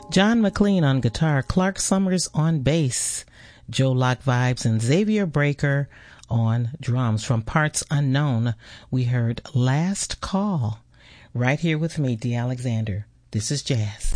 John McLean on guitar, Clark Summers on bass, Joe Lock Vibes, and Xavier Breaker on drums. From Parts Unknown, we heard Last Call. Right here with me, Dee Alexander. This is Jazz.